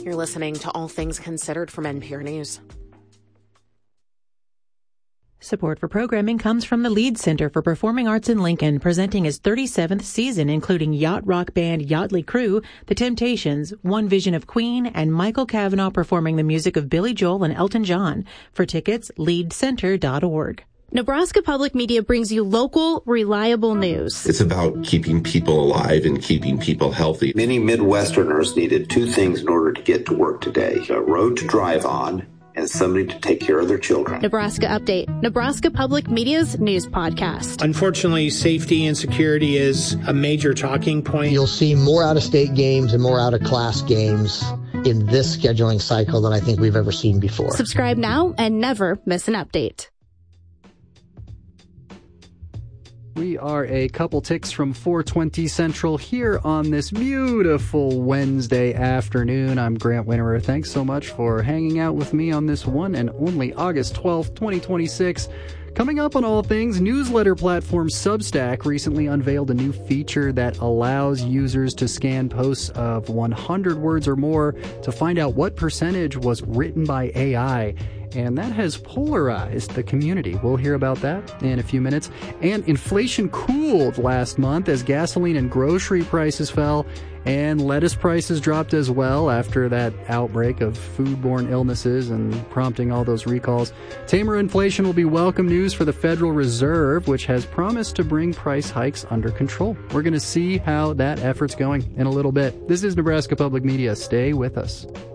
You're listening to All Things Considered from NPR News. Support for programming comes from the Leeds Center for Performing Arts in Lincoln, presenting its 37th season, including yacht rock band Yachtly Crew, The Temptations, One Vision of Queen, and Michael Cavanaugh performing the music of Billy Joel and Elton John. For tickets, leadcenter.org. Nebraska Public Media brings you local, reliable news. It's about keeping people alive and keeping people healthy. Many Midwesterners needed two things in order to get to work today: a road to drive on and somebody to take care of their children. Nebraska Update, Nebraska Public Media's news podcast. Unfortunately, safety and security is a major talking point. You'll see more out-of-state games and more out-of-class games in this scheduling cycle than I think we've ever seen before. Subscribe now and never miss an update. We are a couple ticks from 4:20 Central here on this beautiful Wednesday afternoon. I'm Grant Winterer. Thanks so much for hanging out with me on this one and only August 12th, 2026. Coming up on All Things, newsletter platform Substack recently unveiled a new feature that allows users to scan posts of 100 words or more to find out what percentage was written by AI. And that has polarized the community. We'll hear about that in a few minutes. And inflation cooled last month as gasoline and grocery prices fell, and lettuce prices dropped as well after that outbreak of foodborne illnesses and prompting all those recalls. Tamer inflation will be welcome news for the Federal Reserve, which has promised to bring price hikes under control. We're going to see how that effort's going in a little bit. This is Nebraska Public Media. Stay with us.